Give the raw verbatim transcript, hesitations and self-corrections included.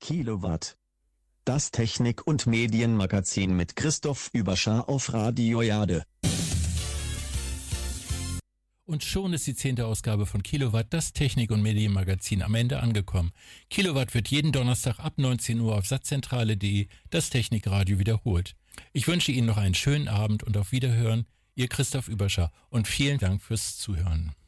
Kilowatt. Das Technik- und Medienmagazin mit Christoph Überschar auf Radio Jade. Und schon ist die zehnte Ausgabe von Kilowatt, das Technik- und Medienmagazin, am Ende angekommen. Kilowatt wird jeden Donnerstag ab neunzehn Uhr auf satzzentrale punkt de, das Technikradio, wiederholt. Ich wünsche Ihnen noch einen schönen Abend und auf Wiederhören, Ihr Christoph Überschar, und vielen Dank fürs Zuhören.